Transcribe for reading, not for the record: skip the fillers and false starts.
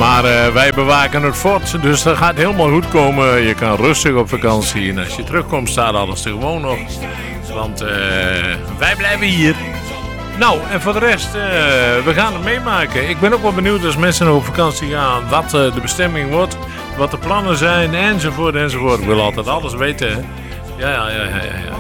Maar wij bewaken het fort, dus dat gaat helemaal goed komen. Je kan rustig op vakantie en als je terugkomt staat alles er gewoon nog. Want wij blijven hier. Nou, en voor de rest, we gaan het meemaken. Ik ben ook wel benieuwd als mensen op vakantie gaan, wat de bestemming wordt, wat de plannen zijn, enzovoort, enzovoort. Ik wil altijd alles weten, hè. Ja.